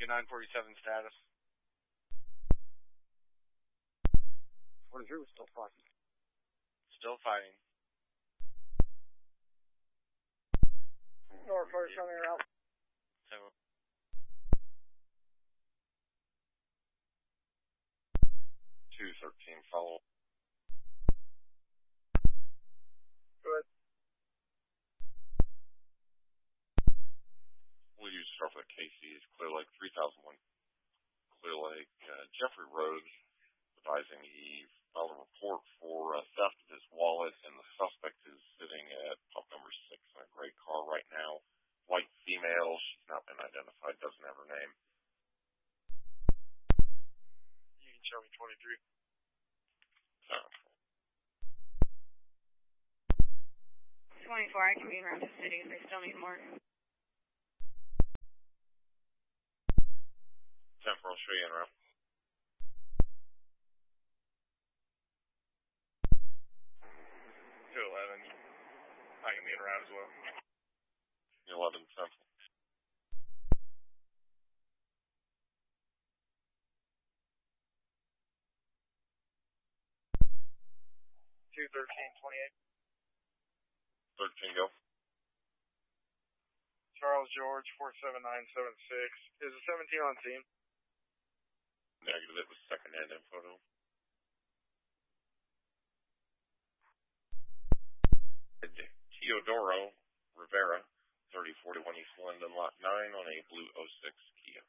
Lincoln 947 status. 43 was still fighting. Still fighting. Norfolk coming around. So. 213, follow. Good. We'll use start for the KCs. Clear Lake 3001. Clear Lake, Jeffrey Rhodes advising he filed a report for theft of his wallet, and the suspect is sitting at pump number 6 in a gray car right now. White female, she's not been identified, doesn't have her name. You can show me 23. 24, I can be around the city if they still need more. 10-4, I'll show you in route. 211. I can be around as well. 11 Central. 213-28. 13, go. Charles George 47976. Is the 17 on scene? Negative, it was second-hand info. Teodoro Rivera, 3041 East London, Lot 9 on a blue 06 Kia.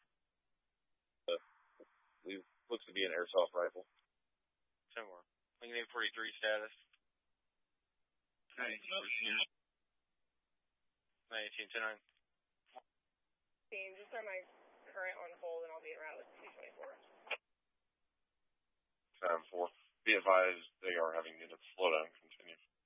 Looks to be an airsoft rifle. 10 more. Lincoln 843 status. 19-10-9. Just throw my current on hold and I'll be around with 224. 10-4. Be advised they are having units slow down. Continue.